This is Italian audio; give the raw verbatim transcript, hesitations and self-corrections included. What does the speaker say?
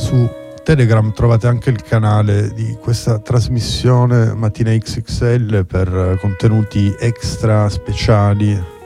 su Telegram trovate anche il canale di questa trasmissione Mattina X X L per contenuti extra speciali